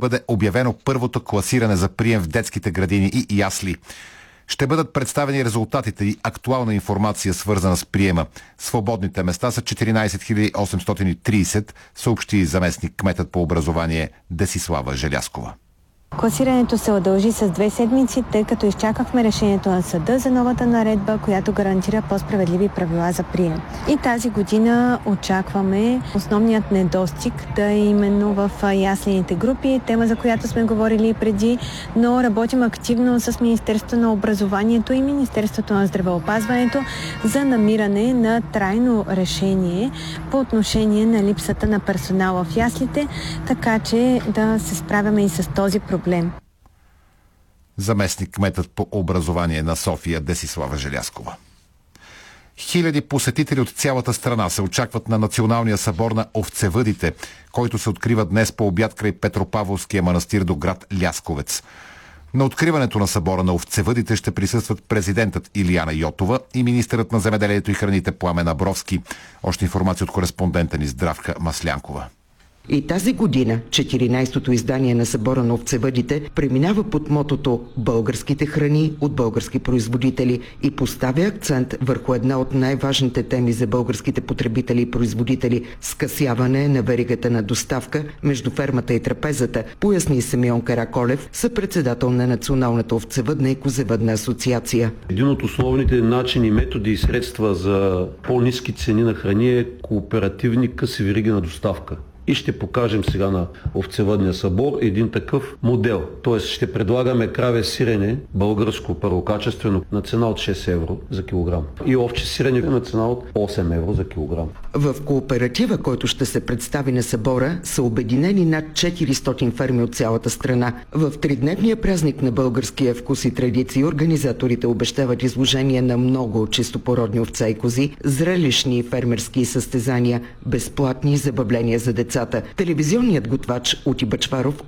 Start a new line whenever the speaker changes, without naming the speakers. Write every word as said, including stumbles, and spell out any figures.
бъде обявено първото класиране за прием в детските градини и ясли. Ще бъдат представени резултатите и актуална информация, свързана с приема. Свободните места са четиринайсет хиляди осемстотин и трийсет, съобщи заместник кметът по образование Десислава Желязкова.
Класирането се удължи с две седмици, тъй като изчакахме решението на съда за новата наредба, която гарантира по-справедливи правила за прием. И тази година очакваме основният недостиг да е именно в яслените групи, тема за която сме говорили и преди, но работим активно с Министерството на образованието и Министерството на здравеопазването за намиране на трайно решение по отношение на липсата на персонал в яслите, така че да се справяме и с този проблем.
Заместник кметът по образование на София Десислава Желязкова. Хиляди посетители от цялата страна се очакват на Националния събор на овцевъдите, който се открива днес по обяд край Петропавловския манастир до град Лясковец. На откриването на събора на овцевъдите ще присъстват президентът Илияна Йотова и министърът на земеделието и храните Пламен Абровски. Още информация от кореспондента ни Здравка Маслянкова.
И тази година четиринайсетото издание на събора на овцевъдите преминава под мотото «Българските храни от български производители» и поставя акцент върху една от най-важните теми за българските потребители и производители – скъсяване на веригата на доставка между фермата и трапезата, поясни Симеон Караколев, съпредседател на Националната овцевъдна и козевъдна асоциация.
Един от основните начини, методи и средства за по-ниски цени на храни е кооперативни къси вериги на доставка. И ще покажем сега на овцевъдния събор един такъв модел. Тоест ще предлагаме краве сирене, българско първокачествено, на цена от шест евро за килограм. И овче сирене на цена от осем евро за килограм.
В кооператива, който ще се представи на събора, са обединени над четиристотин ферми от цялата страна. В тридневния празник на българския вкус и традиции организаторите обещават изложение на много чистопородни овца и кози, зрелищни и фермерски състезания, безплатни забавления за деца. Телевизионният готвач Ути Бачваров